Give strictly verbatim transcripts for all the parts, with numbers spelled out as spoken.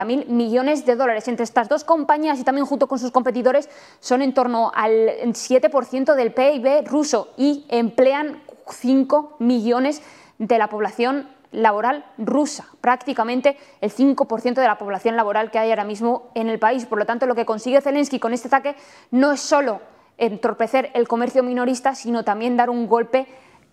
mil millones de dólares. Entre estas dos compañías y también junto con sus competidores son en torno al siete por ciento del P I B ruso y emplean cinco millones de la población laboral rusa, prácticamente el cinco por ciento de la población laboral que hay ahora mismo en el país. Por lo tanto, lo que consigue Zelensky con este ataque no es solo entorpecer el comercio minorista, sino también dar un golpe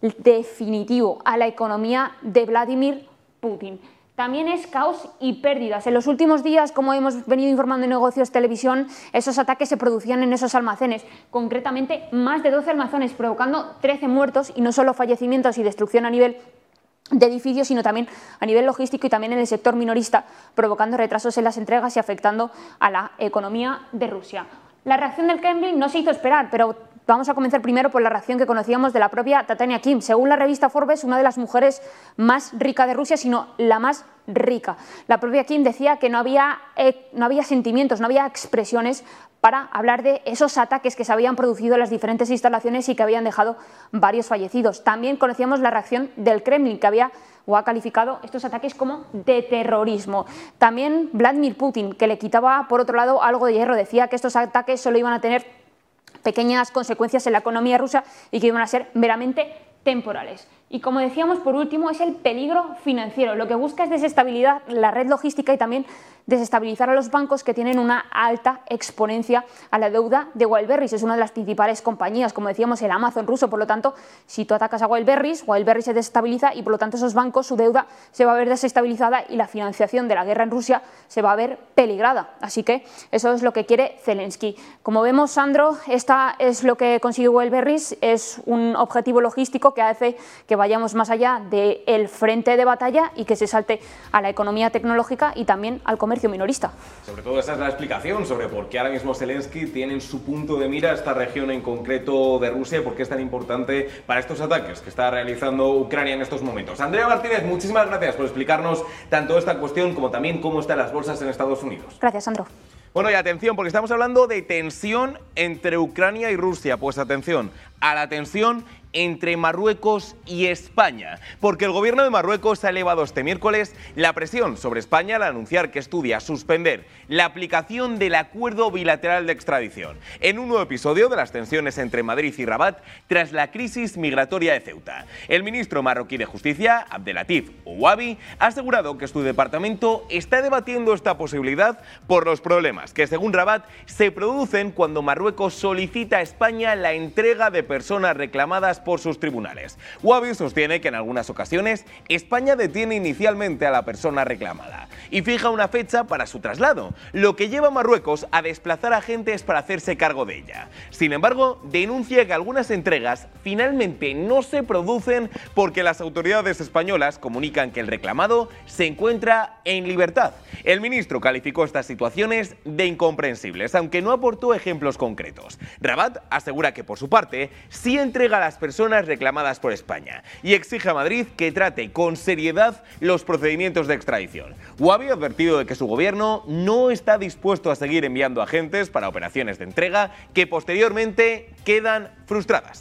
definitivo a la economía de Vladimir Putin. También es caos y pérdidas. En los últimos días, como hemos venido informando en Negocios Televisión, esos ataques se producían en esos almacenes, concretamente más de doce almacenes, provocando trece muertos y no solo fallecimientos y destrucción a nivel de edificios, sino también a nivel logístico y también en el sector minorista, provocando retrasos en las entregas y afectando a la economía de Rusia. La reacción del Kremlin no se hizo esperar, pero vamos a comenzar primero por la reacción que conocíamos de la propia Tatiana Kim. Según la revista Forbes, una de las mujeres más ricas de Rusia, sino la más rica. La propia Kim decía que no había, eh, no había sentimientos, no había expresiones para hablar de esos ataques que se habían producido en las diferentes instalaciones y que habían dejado varios fallecidos. También conocíamos la reacción del Kremlin, que había o ha calificado estos ataques como de terrorismo. También Vladimir Putin, que le quitaba, por otro lado, algo de hierro, decía que estos ataques solo iban a tener pequeñas consecuencias en la economía rusa y que iban a ser meramente temporales. Y como decíamos, por último, es el peligro financiero. Lo que busca es desestabilizar la red logística y también desestabilizar a los bancos que tienen una alta exponencia a la deuda de Wildberries. Es una de las principales compañías, como decíamos, el Amazon ruso. Por lo tanto, si tú atacas a Wildberries, Wildberries se desestabiliza y por lo tanto esos bancos, su deuda se va a ver desestabilizada y la financiación de la guerra en Rusia se va a ver peligrada. Así que eso es lo que quiere Zelensky. Como vemos, Sandro, esta es lo que consigue Wildberries. Es un objetivo logístico que hace que vayamos más allá del frente de batalla y que se salte a la economía tecnológica y también al comercio minorista. Sobre todo esa es la explicación sobre por qué ahora mismo Zelensky tiene en su punto de mira esta región en concreto de Rusia y por qué es tan importante para estos ataques que está realizando Ucrania en estos momentos. Andrea Martínez, muchísimas gracias por explicarnos tanto esta cuestión como también cómo están las bolsas en Estados Unidos. Gracias, Sandro. Bueno, y atención, porque estamos hablando de tensión entre Ucrania y Rusia. Pues atención a la tensión entre Marruecos y España, porque el gobierno de Marruecos ha elevado este miércoles la presión sobre España al anunciar que estudia suspender la aplicación del acuerdo bilateral de extradición, en un nuevo episodio de las tensiones entre Madrid y Rabat tras la crisis migratoria de Ceuta. El ministro marroquí de Justicia, Abdelatif Ouabi, ha asegurado que su departamento está debatiendo esta posibilidad por los problemas que, según Rabat, se producen cuando Marruecos solicita a España la entrega de personas reclamadas por sus tribunales. Ouabi sostiene que en algunas ocasiones España detiene inicialmente a la persona reclamada y fija una fecha para su traslado, lo que lleva a Marruecos a desplazar agentes para hacerse cargo de ella. Sin embargo, denuncia que algunas entregas finalmente no se producen porque las autoridades españolas comunican que el reclamado se encuentra en libertad. El ministro calificó estas situaciones de incomprensibles, aunque no aportó ejemplos concretos. Rabat asegura que, por su parte, sí entrega a las personas personas reclamadas por España y exige a Madrid que trate con seriedad los procedimientos de extradición. Ouabi ha advertido de que su gobierno no está dispuesto a seguir enviando agentes para operaciones de entrega que posteriormente quedan frustradas.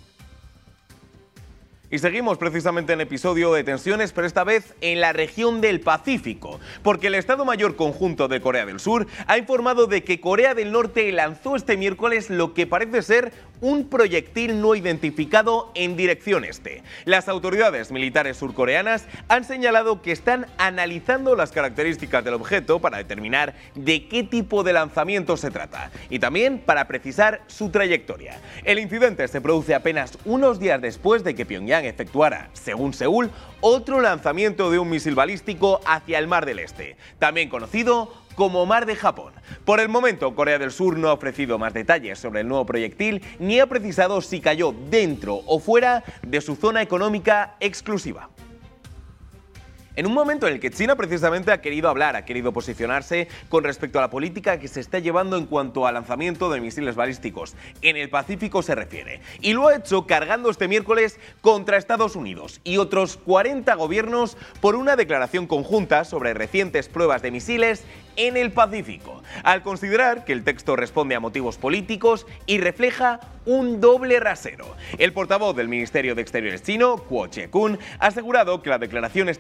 Y seguimos precisamente en episodio de tensiones, pero esta vez en la región del Pacífico, porque el Estado Mayor Conjunto de Corea del Sur ha informado de que Corea del Norte lanzó este miércoles lo que parece ser un proyectil no identificado en dirección este. Las autoridades militares surcoreanas han señalado que están analizando las características del objeto para determinar de qué tipo de lanzamiento se trata y también para precisar su trayectoria. El incidente se produce apenas unos días después de que Pyongyang efectuara, según Seúl, otro lanzamiento de un misil balístico hacia el Mar del Este, también conocido como Mar de Japón. Por el momento, Corea del Sur no ha ofrecido más detalles sobre el nuevo proyectil ni ha precisado si cayó dentro o fuera de su zona económica exclusiva. En un momento en el que China precisamente ha querido hablar, ha querido posicionarse con respecto a la política que se está llevando en cuanto al lanzamiento de misiles balísticos en el Pacífico se refiere, y lo ha hecho cargando este miércoles contra Estados Unidos y otros cuarenta gobiernos por una declaración conjunta sobre recientes pruebas de misiles en el Pacífico, al considerar que el texto responde a motivos políticos y refleja un doble rasero. El portavoz del Ministerio de Exteriores chino, Guo Jiakun, ha asegurado que la declaración está impulsada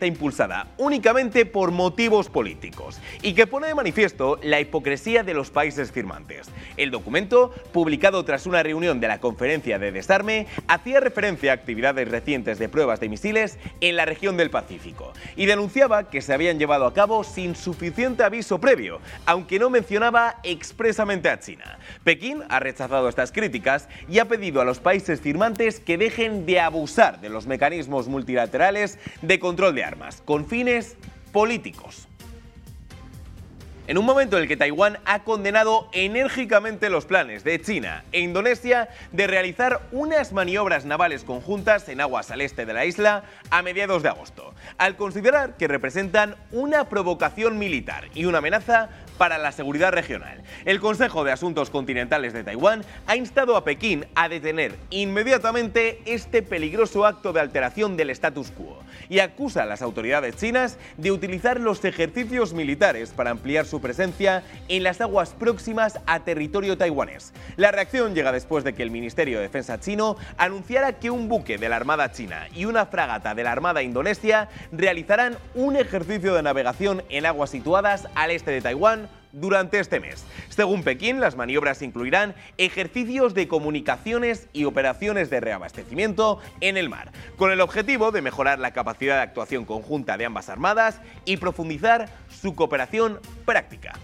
impulsada únicamente por motivos políticos y que pone de manifiesto la hipocresía de los países firmantes. El documento, publicado tras una reunión de la Conferencia de Desarme, hacía referencia a actividades recientes de pruebas de misiles en la región del Pacífico y denunciaba que se habían llevado a cabo sin suficiente aviso previo, aunque no mencionaba expresamente a China. Pekín ha rechazado estas críticas y ha pedido a los países firmantes que dejen de abusar de los mecanismos multilaterales de control de armas, con fines políticos. En un momento en el que Taiwán ha condenado enérgicamente los planes de China e Indonesia de realizar unas maniobras navales conjuntas en aguas al este de la isla a mediados de agosto, al considerar que representan una provocación militar y una amenaza para la seguridad regional. El Consejo de Asuntos Continentales de Taiwán ha instado a Pekín a detener inmediatamente este peligroso acto de alteración del status quo y acusa a las autoridades chinas de utilizar los ejercicios militares para ampliar su presencia en las aguas próximas a territorio taiwanés. La reacción llega después de que el Ministerio de Defensa chino anunciara que un buque de la Armada china y una fragata de la Armada indonesia realizarán un ejercicio de navegación en aguas situadas al este de Taiwán durante este mes. Según Pekín, las maniobras incluirán ejercicios de comunicaciones y operaciones de reabastecimiento en el mar, con el objetivo de mejorar la capacidad de actuación conjunta de ambas armadas y profundizar su cooperación práctica.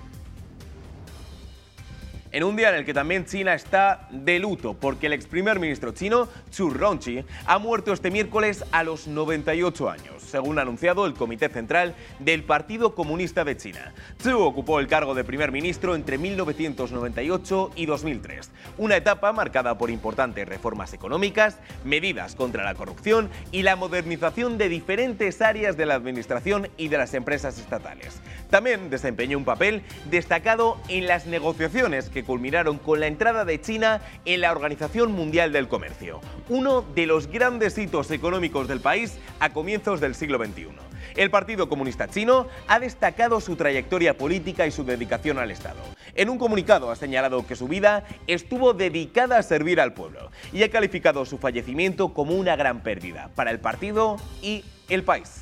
En un día en el que también China está de luto porque el ex primer ministro chino, Zhu Rongji, ha muerto este miércoles a los noventa y ocho años, según ha anunciado el Comité Central del Partido Comunista de China. Zhu ocupó el cargo de primer ministro entre mil novecientos noventa y ocho y dos mil tres, una etapa marcada por importantes reformas económicas, medidas contra la corrupción y la modernización de diferentes áreas de la administración y de las empresas estatales. También desempeñó un papel destacado en las negociaciones que que culminaron con la entrada de China en la Organización Mundial del Comercio, uno de los grandes hitos económicos del país a comienzos del siglo veintiuno. El Partido Comunista Chino ha destacado su trayectoria política y su dedicación al Estado. En un comunicado ha señalado que su vida estuvo dedicada a servir al pueblo y ha calificado su fallecimiento como una gran pérdida para el partido y el país.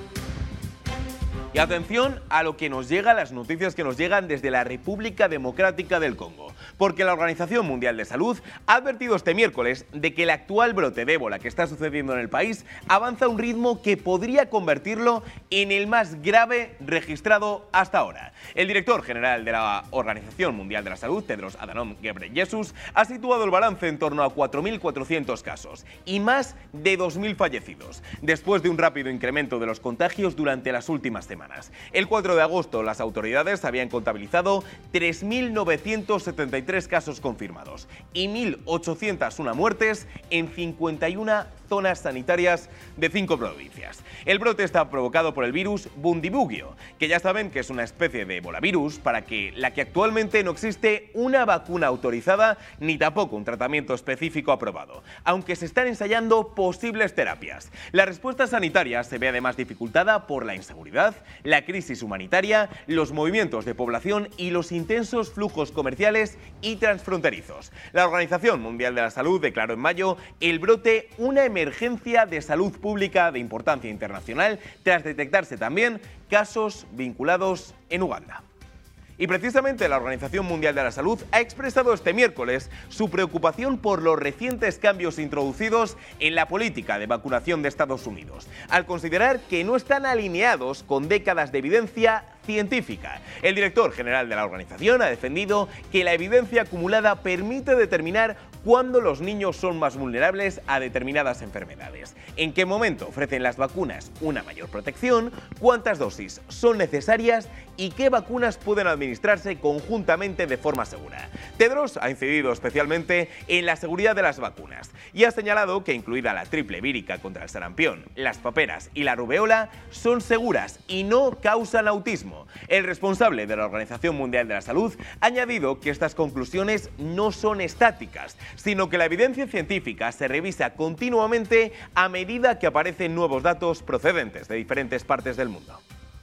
Y atención a lo que nos llega, las noticias que nos llegan desde la República Democrática del Congo, porque la Organización Mundial de Salud ha advertido este miércoles de que el actual brote de ébola que está sucediendo en el país avanza a un ritmo que podría convertirlo en el más grave registrado hasta ahora. El director general de la Organización Mundial de la Salud, Tedros Adhanom Ghebreyesus, ha situado el balance en torno a cuatro mil cuatrocientos casos y más de dos mil fallecidos, después de un rápido incremento de los contagios durante las últimas semanas. El cuatro de agosto las autoridades habían contabilizado tres mil novecientos setenta y tres casos confirmados y mil ochocientas una muertes en cincuenta y una zonas sanitarias de cinco provincias. El brote está provocado por el virus Bundibugyo, que ya saben que es una especie de ebolavirus para que la que actualmente no existe una vacuna autorizada ni tampoco un tratamiento específico aprobado, aunque se están ensayando posibles terapias. La respuesta sanitaria se ve además dificultada por la inseguridad, la crisis humanitaria, los movimientos de población y los intensos flujos comerciales y transfronterizos. La Organización Mundial de la Salud declaró en mayo el brote una emergencia de salud pública de importancia internacional tras detectarse también casos vinculados en Uganda. Y precisamente la Organización Mundial de la Salud ha expresado este miércoles su preocupación por los recientes cambios introducidos en la política de vacunación de Estados Unidos, al considerar que no están alineados con décadas de evidencia científica. El director general de la organización ha defendido que la evidencia acumulada permite determinar cuándo los niños son más vulnerables a determinadas enfermedades, en qué momento ofrecen las vacunas una mayor protección, cuántas dosis son necesarias y qué vacunas pueden administrarse conjuntamente de forma segura. Tedros ha incidido especialmente en la seguridad de las vacunas y ha señalado que, incluida la triple vírica contra el sarampión, las paperas y la rubeola, son seguras y no causan autismo. El responsable de la Organización Mundial de la Salud ha añadido que estas conclusiones no son estáticas, sino que la evidencia científica se revisa continuamente a medida que aparecen nuevos datos procedentes de diferentes partes del mundo.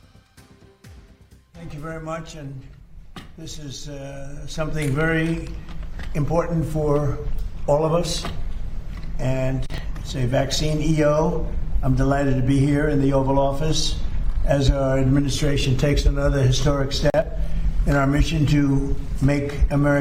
Thank you very much, and this is uh, something very important for all of us, and it's a vaccine E O. I'm delighted to be here in the Oval Office as our administration takes another historic step in our mission to make America